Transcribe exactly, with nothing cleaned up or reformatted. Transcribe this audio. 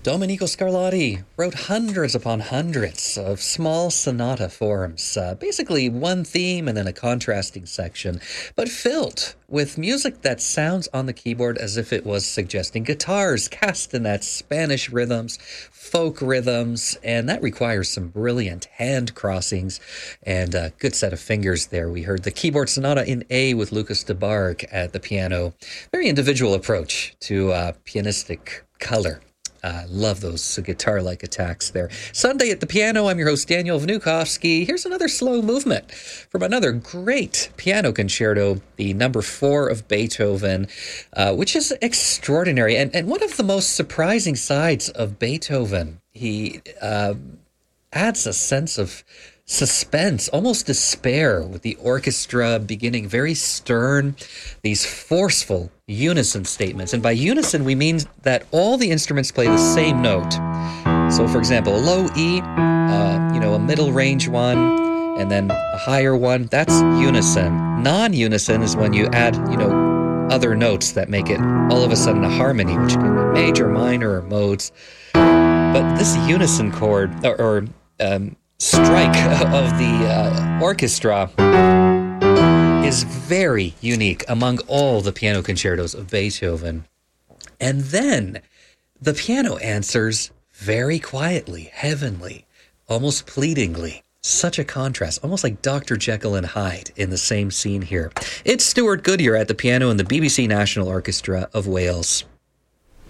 Domenico Scarlatti wrote hundreds upon hundreds of small sonata forms, uh, basically one theme and then a contrasting section, but filled with music that sounds on the keyboard as if it was suggesting guitars, castanets, Spanish rhythms, folk rhythms, and that requires some brilliant hand crossings and a good set of fingers there. We heard the keyboard sonata in A with Lucas DeBarg at the piano. Very individual approach to uh, pianistic color. I uh, love those guitar-like attacks there. Sunday at the piano, I'm your host, Daniel Vnukovsky. Here's another slow movement from another great piano concerto, the number four of Beethoven, uh, which is extraordinary. And, and one of the most surprising sides of Beethoven, he uh, adds a sense of suspense, almost despair, with the orchestra beginning very stern, these forceful unison statements. And by unison, we mean that all the instruments play the same note. So, for example, a low E, uh, you know, a middle range one, and then a higher one, that's unison. Non-unison is when you add, you know, other notes that make it all of a sudden a harmony, which can be major, minor, or modes. But this unison chord, or, or um, strike of the uh, orchestra is very unique among all the piano concertos of Beethoven. And then the piano answers very quietly, heavenly, almost pleadingly. Such a contrast, almost like Doctor Jekyll and Hyde in the same scene here. It's Stuart Goodyear at the piano in the B B C National Orchestra of Wales.